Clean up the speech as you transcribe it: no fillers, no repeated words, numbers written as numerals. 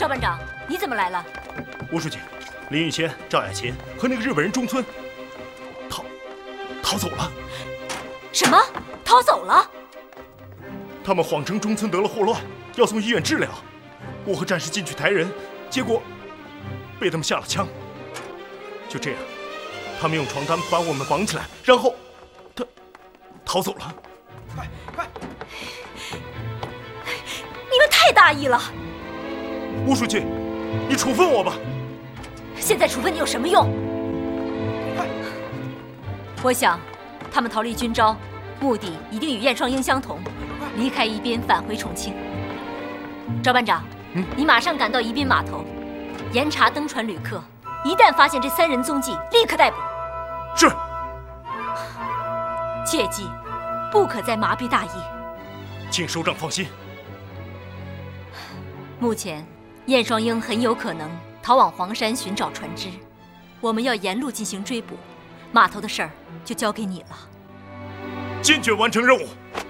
赵班长，你怎么来了？ 吴书记，林玉谦、赵雅琴和那个日本人中村逃走了。 什么？逃走了？ 他们谎称中村得了霍乱，要送医院治疗。我和战士进去抬人，结果被他们下了枪。就这样，他们用床单把我们绑起来，然后逃走了。快！ 你们太大意了！ 吴书记，你处分我吧。 现在处分你有什么用？ 快！ 我想，他们逃离军招，目的一定与燕双鹰相同，离开宜宾返回重庆。赵班长，你马上赶到宜宾码头，严查登船旅客，一旦发现这3人踪迹，立刻逮捕。 是。 切记，不可再麻痹大意。 请首长放心。 目前，燕双鹰很有可能逃往黄山寻找船只，我们要沿路进行追捕。码头的事儿就交给你了。 坚决完成任务。